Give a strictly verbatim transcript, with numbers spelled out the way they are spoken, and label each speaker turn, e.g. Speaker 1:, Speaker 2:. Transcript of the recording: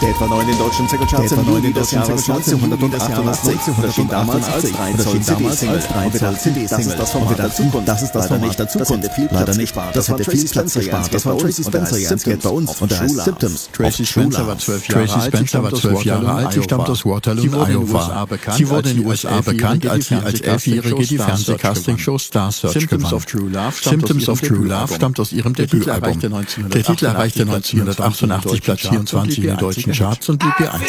Speaker 1: Der etwa neu in den deutschen Singlecharts im Juli des Jahres neunzehnhundertachtundachtzig erschien damals als drei Zoll C D-Single. Das ist das Format der Zukunft. Das ist das Format der Zukunft. Leider nicht. Das hätte viel Platz gespart. Das war Tracy Spencer Jens bei uns und er heißt Symptoms.
Speaker 2: Tracy Spencer war zwölf Jahre alt, sie stammt aus Waterloo, Iowa. Sie wurde in den U S A bekannt, als sie als Elfjährige die Fernsehcastingshow Star Search gewann. Symptoms of True Love stammt aus ihrem Debütalbum. Der Titel erreichte neunzehnhundertachtundachtzig Platz vierundzwanzig in den deutschen Charts und blieb ihr